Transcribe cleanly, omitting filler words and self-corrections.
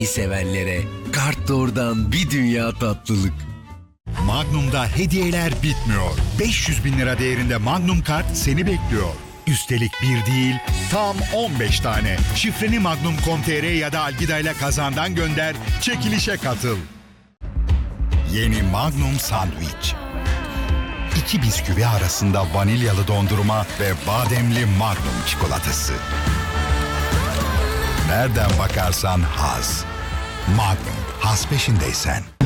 sevenlere Kartdor'dan bir dünya tatlılık. Magnum'da hediyeler bitmiyor. 500 bin lira değerinde Magnum kart seni bekliyor. Üstelik bir değil, tam 15 tane. Şifreni Magnum.com.tr ya da Algida ile kazandan gönder, çekilişe katıl. Yeni Magnum Sandwich. 2 bisküvi arasında vanilyalı dondurma ve bademli Magnum çikolatası. Nereden bakarsan haz. Magnum, haz peşindeysen.